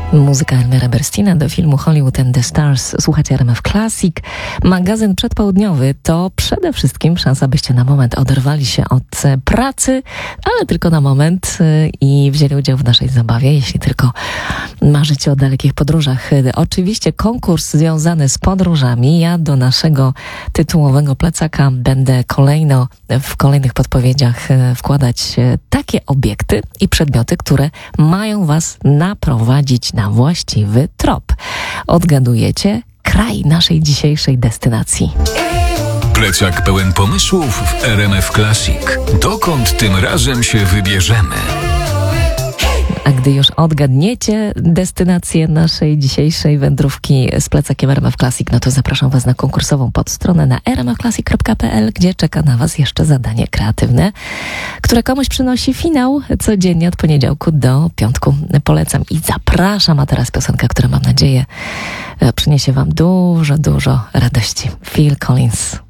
Muzyka Elmera Bernsteina do filmu Hollywood and the Stars. Słuchacie RMF Classic. Magazyn przedpołudniowy to przede wszystkim szansa, byście na moment oderwali się od pracy, ale tylko na moment i wzięli udział w naszej zabawie, jeśli tylko marzycie o dalekich podróżach. Oczywiście konkurs związany z podróżami. Ja do naszego tytułowego plecaka będę w kolejnych podpowiedziach wkładać takie obiekty i przedmioty, które mają Was naprowadzić na właściwy trop. Odgadujecie kraj naszej dzisiejszej destynacji. Plecak pełen pomysłów w RMF Classic. Dokąd tym razem się wybierzemy? A gdy już odgadniecie destynację naszej dzisiejszej wędrówki z plecakiem RMF Classic, no to zapraszam Was na konkursową podstronę na rmfclassic.pl, gdzie czeka na Was jeszcze zadanie kreatywne, które komuś przynosi finał codziennie od poniedziałku do piątku. Polecam i zapraszam, a teraz piosenka, która mam nadzieję przyniesie Wam dużo radości. Phil Collins.